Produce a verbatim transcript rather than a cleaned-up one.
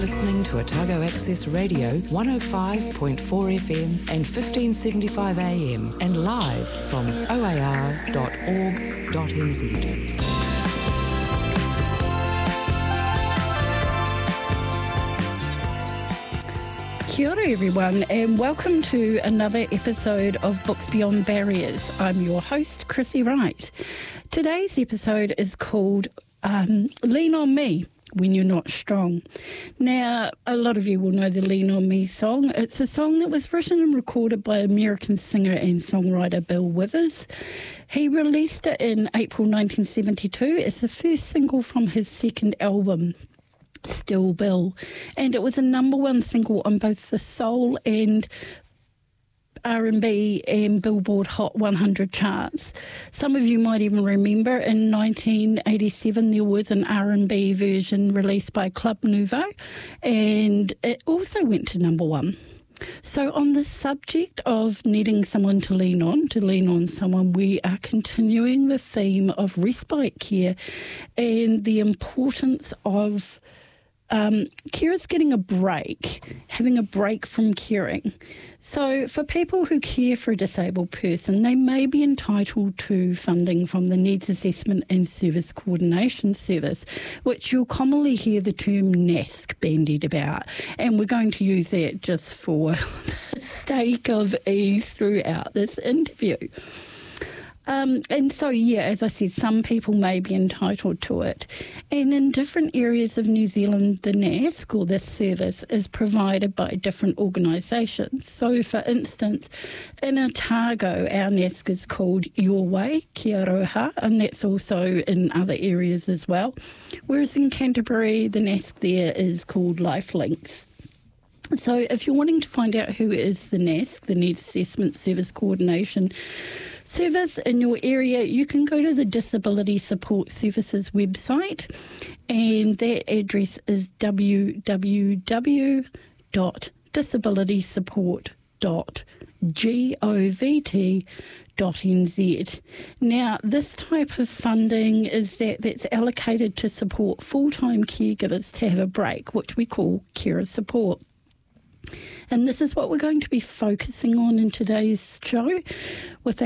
listening to Otago Access Radio one oh five point four F M and fifteen seventy-five A M and live from o a r dot org dot n z. Kia ora everyone, and welcome to another episode of Books Beyond Barriers. I'm your host, Chrissy Wright. Today's episode is called um, Lean On Me When You're Not Strong. Now, a lot of you will know the Lean On Me song. It's a song that was written and recorded by American singer and songwriter Bill Withers. He released it in April nineteen seventy-two. It's the first single from his second album, Still Bill, and it was a number one single on both the soul and R and B and Billboard Hot one hundred charts. Some of you might even remember in nineteen eighty-seven there was an R and B version released by Club Nouveau, and it also went to number one. So on the subject of needing someone to lean on, to lean on someone, we are continuing the theme of respite care and the importance of Um, carers getting a break, having a break from caring. So for people who care for a disabled person, they may be entitled to funding from the Needs Assessment and Service Coordination Service, which you'll commonly hear the term N A S C bandied about. And we're going to use that just for the sake of ease throughout this interview. Um, and so, yeah, as I said, some people may be entitled to it. And in different areas of New Zealand, the N A S C, or this service, is provided by different organisations. So, for instance, in Otago, our N A S C is called Your Way, Kia Roha, and that's also in other areas as well. Whereas in Canterbury, the N A S C there is called Lifelinks. So, if you're wanting to find out who is the N A S C, the Needs Assessment Service Coordination Service in your area, you can go to the Disability Support Services website, and that address is w w w dot disability support dot govt dot n z. Now, this type of funding is that that's allocated to support full-time caregivers to have a break, which we call carer support. And this is what we're going to be focusing on in today's show, with a